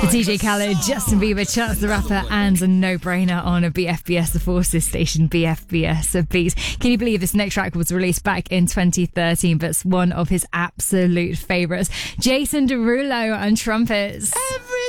DJ Khaled, Justin Bieber, Chance the Rapper, and a no-brainer on a BFBS, the Forces station, BFBS Beats. Can you believe this next track was released back in 2013, but it's one of his absolute favourites. Jason Derulo on trumpets.